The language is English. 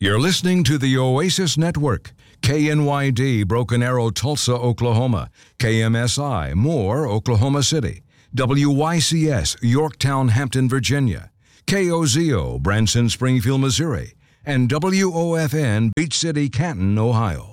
You're listening to the Oasis Network. KNYD Broken Arrow, Tulsa, Oklahoma. KMSI Moore, Oklahoma City. WYCS Yorktown, Hampton, Virginia. KOZO Branson, Springfield, Missouri. And WOFN Beach City, Canton, Ohio.